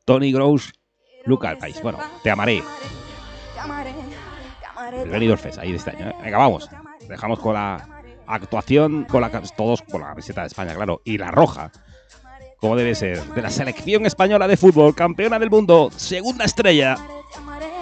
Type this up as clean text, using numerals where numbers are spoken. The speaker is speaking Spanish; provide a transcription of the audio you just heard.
Tony Gross, Luca Alcaís. Bueno, Te amaré. El Benidorm Fest, ahí de este año. Venga, vamos. Dejamos con la actuación, todos con la camiseta de España, claro, y la roja, como debe ser, de la selección española de fútbol, campeona del mundo, segunda estrella.